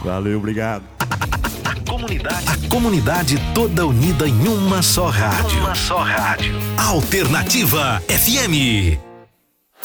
Valeu, obrigado. A comunidade toda unida em uma só rádio. Alternativa FM.